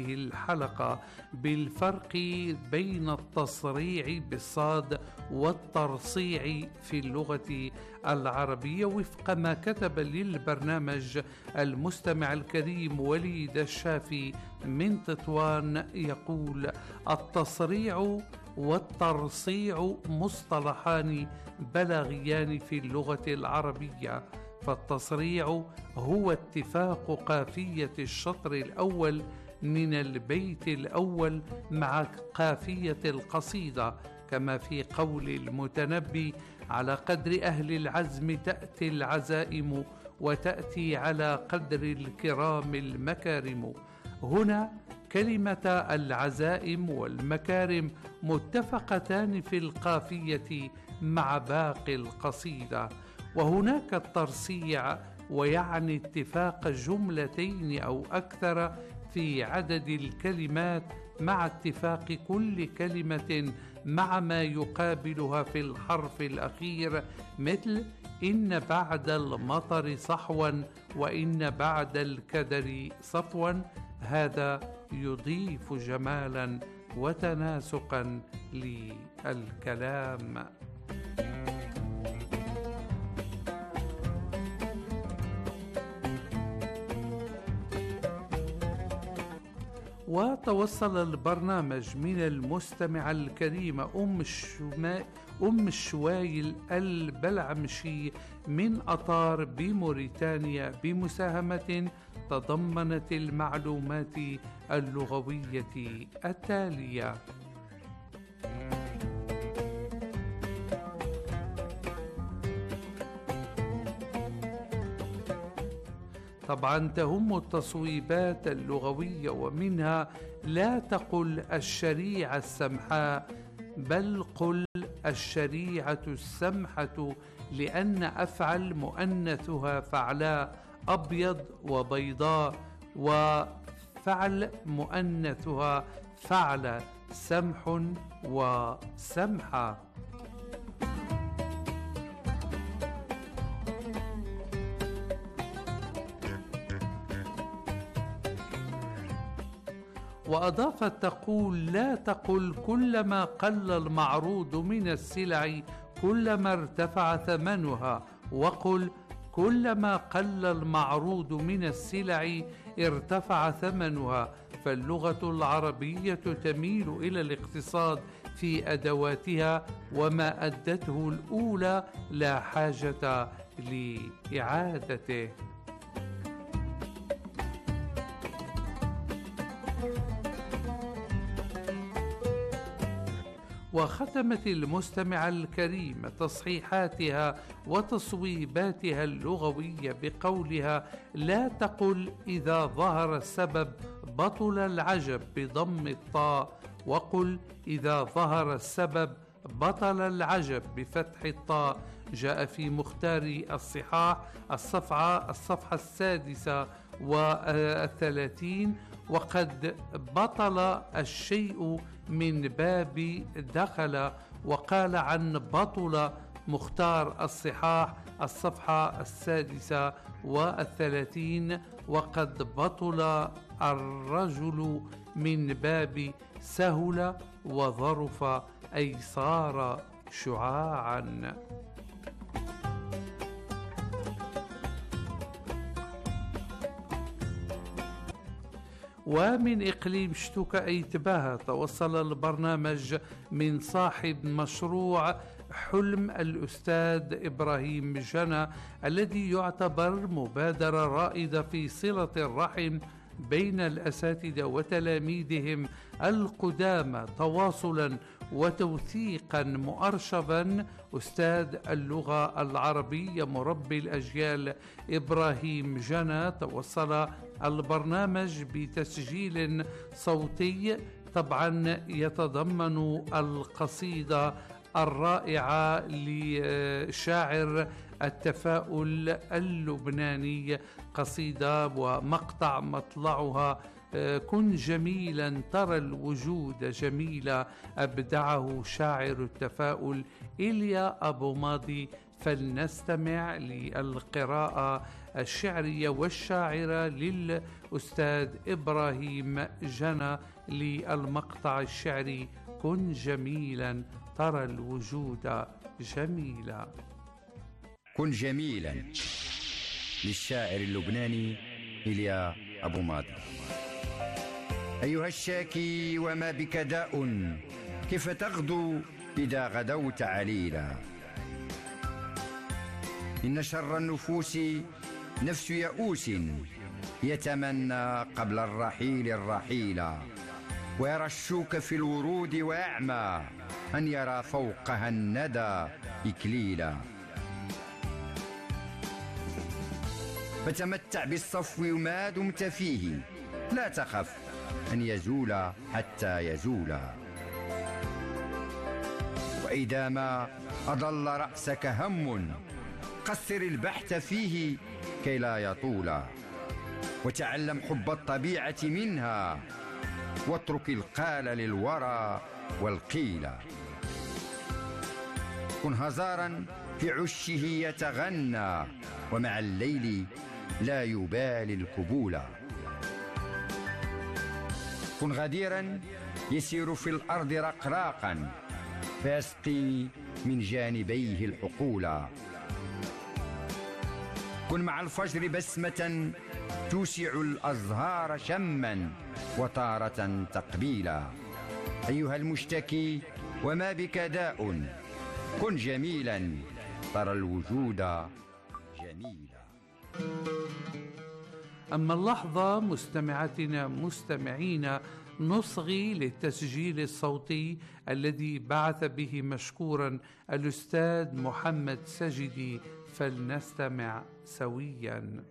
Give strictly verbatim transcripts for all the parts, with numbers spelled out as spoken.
هذه الحلقة بالفرق بين التصريع بالصاد والترصيع في اللغة العربية وفق ما كتب للبرنامج المستمع الكريم وليد الشافي من تطوان. يقول: التصريع والترصيع مصطلحان بلاغيان في اللغة العربية. فالتصريع هو اتفاق قافية الشطر الأول من البيت الأول مع قافية القصيدة، كما في قول المتنبي: على قدر أهل العزم تأتي العزائم وتأتي على قدر الكرام المكارم. هنا كلمة العزائم والمكارم متفقتان في القافية مع باقي القصيدة. وهناك الترصيع، ويعني اتفاق جملتين أو أكثر في عدد الكلمات مع اتفاق كل كلمة مع ما يقابلها في الحرف الأخير، مثل: إن بعد المطر صحوا وإن بعد الكدر صفوا. هذا يضيف جمالا وتناسقا للكلام. وتوصل البرنامج من المستمع الكريم أم الشما أم الشوايل البلعمشي من أطار بموريتانيا بمساهمة تضمنت المعلومات اللغوية التالية: طبعا تهم التصويبات اللغوية، ومنها: لا تقل الشريعة السمحاء بل قل الشريعة السمحة، لأن أفعل مؤنثها فعلاء أبيض وبيضاء، وفعل مؤنثها فعل سمح وسمحة. وأضافت تقول: لا تقل كلما قل المعروض من السلع كلما ارتفع ثمنها، وقل كلما قل المعروض من السلع ارتفع ثمنها. فاللغة العربية تميل إلى الاقتصاد في أدواتها، وما أدته الأولى لا حاجة لإعادته. وختمت المستمع الكريم تصحيحاتها وتصويباتها اللغوية بقولها: لا تقل إذا ظهر السبب بطل العجب بضم الطاء، وقل إذا ظهر السبب بطل العجب بفتح الطاء. جاء في مختار الصحاح الصفحة الصفحة السادسة والثلاثين: وقد بطل الشيء من باب دخل. وقال عن بطل مختار الصحاح الصفحة السادسة والثلاثين: وقد بطل الرجل من باب سهل وظرف، أي صار شعاعا. ومن إقليم شتوكا أي تباهة توصل البرنامج من صاحب مشروع حلم الأستاذ إبراهيم جنى، الذي يعتبر مبادرة رائدة في صلة الرحم بين الأساتذة وتلاميذهم القدامى، تواصلا وتوثيقا مؤرشفا. أستاذ اللغة العربية مربي الأجيال إبراهيم جنى توصل البرنامج بتسجيل صوتي طبعا يتضمن القصيدة الرائعة لشاعر التفاؤل اللبناني، قصيدة ومقطع مطلعها: كن جميلا ترى الوجود جميلا، أبدعه شاعر التفاؤل إيليا أبو ماضي فلنستمع للقراءة الشعرية والشاعرة للأستاذ إبراهيم جنى للمقطع الشعري كن جميلا ترى الوجود جميلا. كن جميلا للشاعر اللبناني إيليا أبو ماضي. أيها الشاكي وما بك داء، كيف تغدو إذا غدوت عليلا؟ إن شر النفوس نفس يئوس، يتمنى قبل الرحيل الرحيلا، ويرى الشوك في الورود ويعمى أن يرى فوقها الندى إكليلا. فتمتع بالصفو ما دمت فيه، لا تخف أن يزول حتى يزول. وإذا ما أضل رأسك هم، قصر البحث فيه كي لا يطول، وتعلم حب الطبيعة منها، واترك القال للورى والقيل. كن هزارا في عشه يتغنى، ومع الليل لا يبالي الكبول. كن غديرا يسير في الأرض رقراقا، فيسقي من جانبيه الحقول. كن مع الفجر بسمة توسع الأزهار شما، وتارة تقبيلا. أيها المشتكي وما بك داء، كن جميلا ترى الوجود جميلا. أما اللحظة مستمعاتنا مستمعينا نصغي للتسجيل الصوتي الذي بعث به مشكورا الأستاذ محمد سجدي، فلنستمع سويا.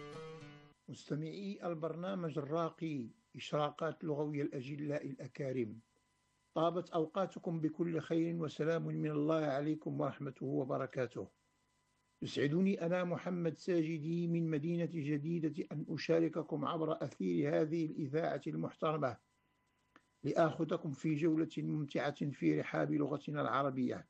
مستمعي البرنامج الراقي إشراقات لغوية الأجلاء الأكارم، طابت أوقاتكم بكل خير وسلام من الله عليكم ورحمته وبركاته. يسعدني أنا محمد ساجدي من مدينة جديدة أن أشارككم عبر أثير هذه الإذاعة المحترمة لآخذكم في جولة ممتعة في رحاب لغتنا العربية.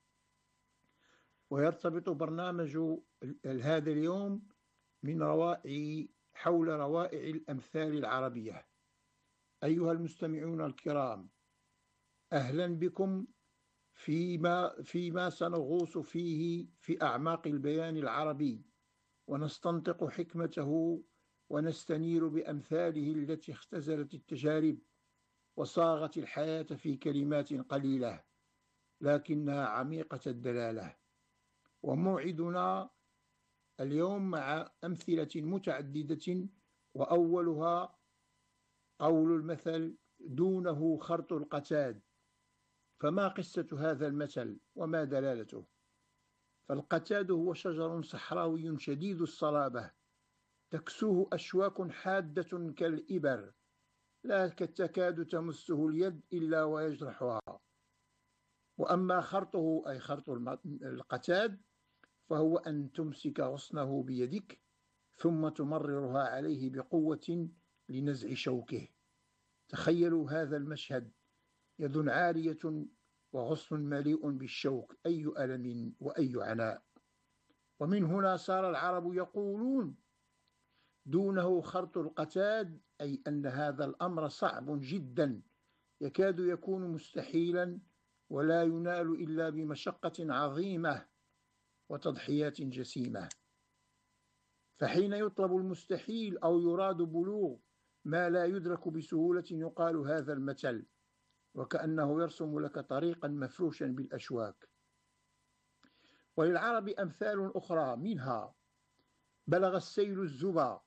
ويرتبط برنامج هذا اليوم من روائع حول روائع الأمثال العربية. أيها المستمعون الكرام، أهلا بكم فيما, فيما سنغوص فيه في أعماق البيان العربي، ونستنطق حكمته ونستنير بأمثاله التي اختزلت التجارب وصاغت الحياة في كلمات قليلة لكنها عميقة الدلالة. وموعدنا اليوم مع أمثلة متعددة، وأولها قول المثل دونه خرط القتاد. فما قصة هذا المثل وما دلالته؟ فالقتاد هو شجر صحراوي شديد الصلابة، تكسوه أشواك حادة كالإبر، لا تكاد تمسه اليد إلا ويجرحها. وأما خرطه أي خرط القتاد فهو أن تمسك غصنه بيدك ثم تمررها عليه بقوة لنزع شوكه. تخيلوا هذا المشهد، يد عارية وغصن مليء بالشوك، أي ألم وأي عناء. ومن هنا صار العرب يقولون دونه خرط القتاد، أي أن هذا الأمر صعب جدا، يكاد يكون مستحيلا، ولا ينال إلا بمشقة عظيمة وتضحيات جسيمة. فحين يطلب المستحيل أو يراد بلوغ ما لا يدرك بسهولة يقال هذا المثل، وكأنه يرسم لك طريقا مفروشا بالأشواك. وللعرب أمثال أخرى، منها بلغ السيل الزبا.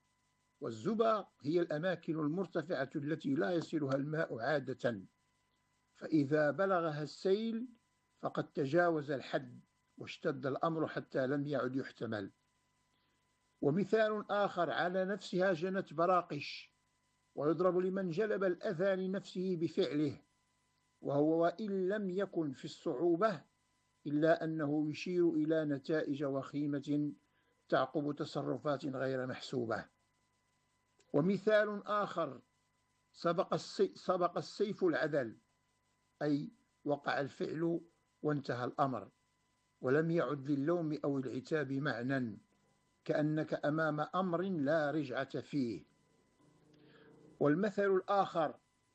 والزبا هي الأماكن المرتفعة التي لا يصلها الماء عادة، فإذا بلغها السيل فقد تجاوز الحد واشتد الأمر حتى لم يعد يحتمل. ومثال آخر على نفسها جنت براقش، ويضرب لمن جلب الأذى لنفسه بفعله، وهو وإن لم يكن في الصعوبة إلا أنه يشير إلى نتائج وخيمة تعقب تصرفات غير محسوبة. ومثال آخر سبق, السي سبق السيف العدل، أي وقع الفعل وانتهى الأمر. ولم يعد للوم أو العتاب معنى، كأنك أمام أمر لا رجعة فيه. والمثل الآخر